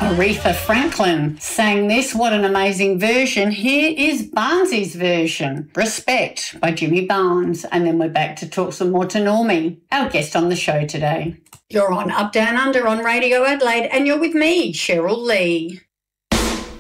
Aretha Franklin sang this. What an amazing version. Here is Barnsy's version, Respect by Jimmy Barnes. And then we're back to talk some more to Normie, our guest on the show today. You're on Up, Down, Under on Radio Adelaide, and you're with me, Cheryl Lee.